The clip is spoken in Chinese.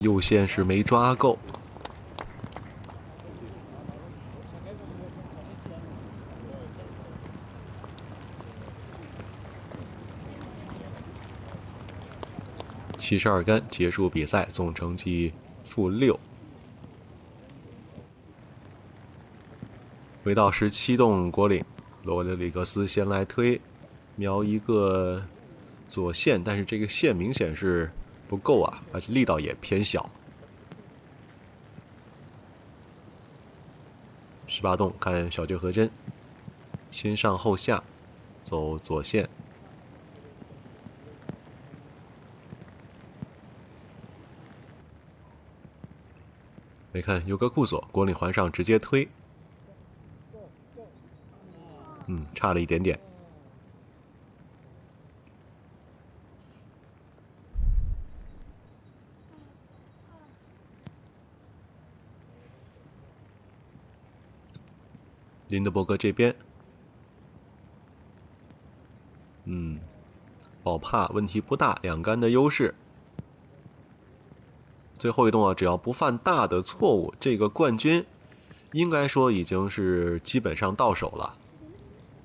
右线是没抓够。72杆结束比赛，总成绩-6。回到17洞果岭，罗德里格斯先来推，瞄一个左线，但是这个线明显是不够啊，而且力道也偏小。18洞看小倔和针，先上后下，走左线。没看尤格库索果岭环上直接推，差了一点点。林德伯格这边，保帕问题不大，两杆的优势。最后一洞啊，只要不犯大的错误，这个冠军应该说已经是基本上到手了。